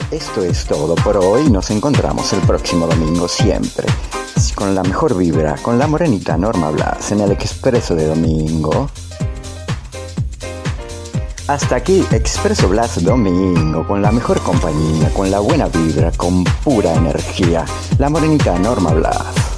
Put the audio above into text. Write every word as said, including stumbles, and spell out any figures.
Esto es todo por hoy. Nos encontramos el próximo domingo siempre. Con la mejor vibra, con la morenita Norma Blas en el Expreso de Domingo. Hasta aquí Expreso Blas Domingo, con la mejor compañía, con la buena vibra, con pura energía. La morenita Norma Blas.